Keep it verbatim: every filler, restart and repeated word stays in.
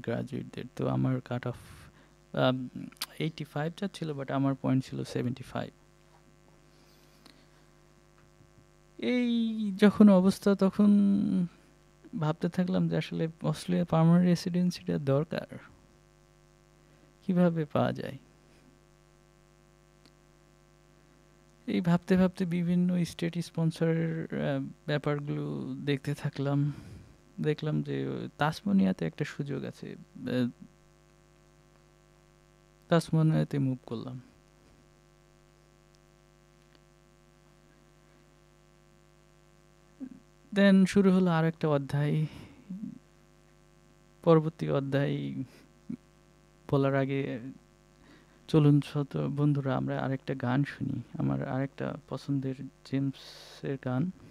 গ্রাজুয়েটদের। তো আমার cut off আম eighty five চাচ্ছিল, বাট আমার পয়েন্ট ছিল সেভেন্টি ফাইভ। এই যখন অবস্থা, তখন ভাবতে থাকলাম যে আসলে অস্ট্রেলিয়া পার্মানেন্ট রেসিডেন্সিটা দরকার। কিভাবে পাওয়া যায়? এই ভাবতে, ভাবতে বিভিন্ন স্টেট স্পন্সরের আ ব্যাপারগুলো দেখতে থাকলাম। দেখলাম যে তাসমানিয়াতে একটা সুযোগ আছে। আ তাসমানিয়াতে মুভ করলাম। দেন শুরু হলো আরেকটা অধ্যায়। পরবর্তী অধ্যায় বলার আগে চলুন ছোট বন্ধুরা আমরা আরেকটা গান শুনি। আমার আরেকটা পছন্দের জেমসের গান।